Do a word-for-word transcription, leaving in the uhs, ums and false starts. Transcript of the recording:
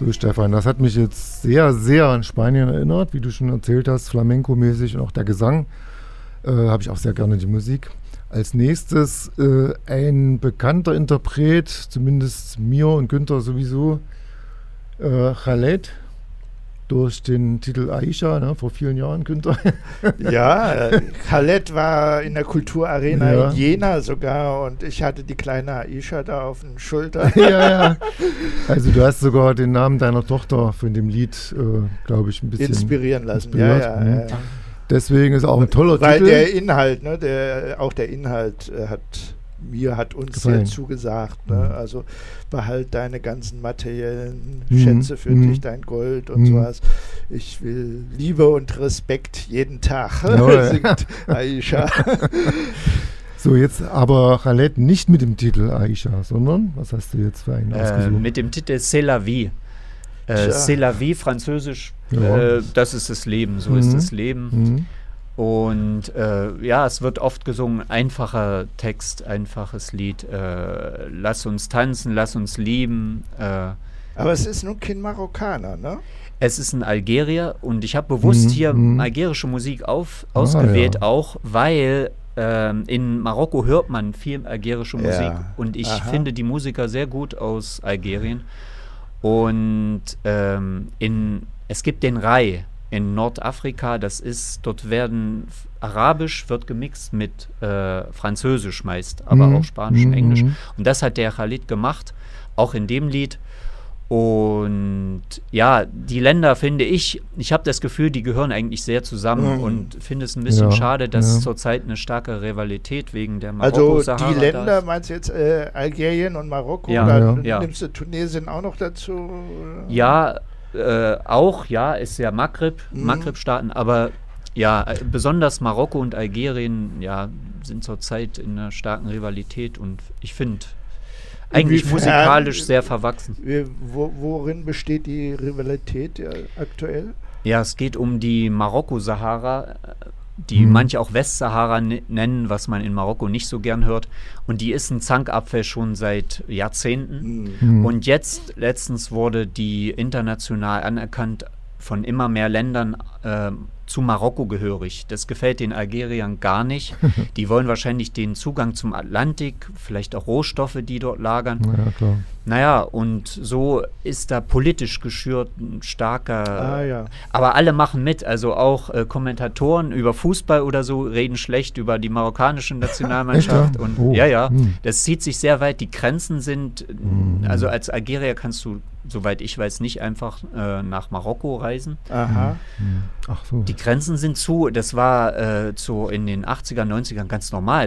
So, Stefan, das hat mich jetzt sehr, sehr an Spanien erinnert, wie du schon erzählt hast, Flamenco-mäßig und auch der Gesang. Äh, habe ich auch sehr gerne die Musik. Als nächstes äh, ein bekannter Interpret, zumindest mir und Günther sowieso, äh, Khaled, durch den Titel Aisha, ne, vor vielen Jahren, Günther. Ja, äh, Khaled war in der Kulturarena Ja. in Jena sogar und ich hatte die kleine Aisha da auf den Schultern. Ja, ja. Also du hast sogar den Namen deiner Tochter von dem Lied, äh, glaube ich, ein bisschen Inspirieren lassen. inspiriert. Ja, ja, Mhm. ja. Deswegen ist auch ein toller Weil Titel. der Inhalt, ne, der, auch der Inhalt äh, hat mir hat uns Gefallen. sehr zugesagt. Ne? Mhm. Also behalt deine ganzen materiellen Mhm. Schätze für Mhm. dich, dein Gold und Mhm. sowas. Ich will Liebe und Respekt jeden Tag, Jawohl. singt Aisha. So, jetzt aber Khaled nicht mit dem Titel Aisha, sondern, was hast du jetzt für einen Äh, ausgesucht? mit dem Titel C'est la vie. Äh, Tja. C'est la vie, französisch, Ja. äh, das ist das Leben, so Mhm. ist das Leben. Mhm. Und äh, ja, es wird oft gesungen, einfacher Text, einfaches Lied. Äh, lass uns tanzen, lass uns lieben. Äh, Aber es ist nun kein Marokkaner, ne? es ist ein Algerier und ich habe bewusst Mhm, hier mhm. algerische Musik auf, Ah, ausgewählt, ja. auch weil ähm, in Marokko hört man viel algerische Ja. Musik und ich Aha. finde die Musiker sehr gut aus Algerien. Und ähm, in, es gibt den Rai in Nordafrika, das ist, dort werden f- Arabisch wird gemixt mit äh, Französisch meist, aber Mhm, auch Spanisch und mhm, Englisch. mhm. Und das hat der Khalid gemacht, auch in dem Lied. Und ja, die Länder finde ich, ich habe das Gefühl, die gehören eigentlich sehr zusammen Mhm. und finde es ein bisschen Ja, schade, dass ja. zurzeit eine starke Rivalität wegen der Also Marokko-Sahara die da Länder, ist. meinst du jetzt äh, Algerien und Marokko? Ja, Dann ja. nimmst du Tunesien auch noch dazu? oder? Ja, äh, auch, ja, ist ja Maghreb, Mhm. Maghreb-Staaten, aber ja, äh, besonders Marokko und Algerien, ja, sind zurzeit in einer starken Rivalität und ich finde eigentlich Inwiefern- musikalisch sehr verwachsen. Wie, wo, worin besteht die Rivalität ja, aktuell? Ja, es geht um die Marokko-Sahara, äh, die Mhm. manche auch Westsahara n- nennen, was man in Marokko nicht so gern hört. Und die ist ein Zankapfel schon seit Jahrzehnten. Hm. Mhm. Und jetzt, letztens wurde die international anerkannt von immer mehr Ländern ähm, zu Marokko gehörig. Das gefällt den Algeriern gar nicht. Die wollen wahrscheinlich den Zugang zum Atlantik, vielleicht auch Rohstoffe, die dort lagern. Ja, klar. Naja, und so ist da politisch geschürt ein starker... Ah ja. Aber alle machen mit, also auch äh, Kommentatoren über Fußball oder so reden schlecht über die marokkanische Nationalmannschaft. Echt, ja? Und Oh. ja, ja, Hm. das zieht sich sehr weit. Die Grenzen sind, äh, Mhm. also als Algerier kannst du, soweit ich weiß, nicht einfach äh, nach Marokko reisen. Aha. Mhm. Ach so. Die Grenzen sind zu, das war äh, so in den achtziger, neunzigern ganz normal.